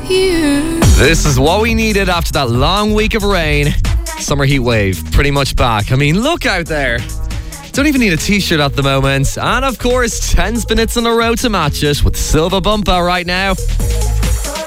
you. This is what we needed after that long week of rain. Summer heat wave, pretty much back. I mean, look out there. Don't even need a t-shirt at the moment. And of course, 10 minutes in a row to match it with Silva Bumpa right now.